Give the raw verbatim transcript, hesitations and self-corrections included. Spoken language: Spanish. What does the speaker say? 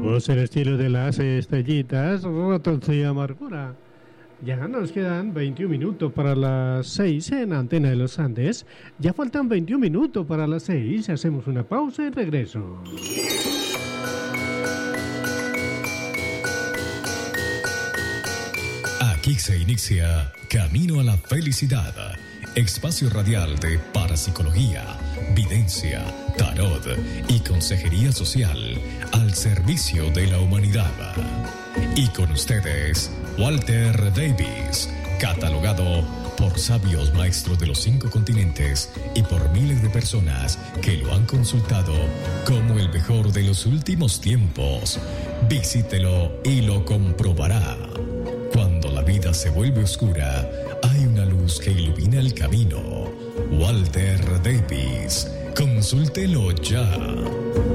Continuamos en el estilo de las estrellitas, Ratoncillo y Amargura. Ya nos quedan veintiún minutos para las seis en Antena de los Andes. Ya faltan veintiún minutos para las seis. Hacemos una pausa y regreso. Aquí se inicia Camino a la Felicidad, espacio radial de parapsicología, videncia, tarot y consejería social al servicio de la humanidad. Y con ustedes, Walter Davis, catalogado por sabios maestros de los cinco continentes y por miles de personas que lo han consultado como el mejor de los últimos tiempos. Visítelo y lo comprobará. Cuando la vida se vuelve oscura, hay una luz que ilumina el camino. Walter Davis, consúltelo ya.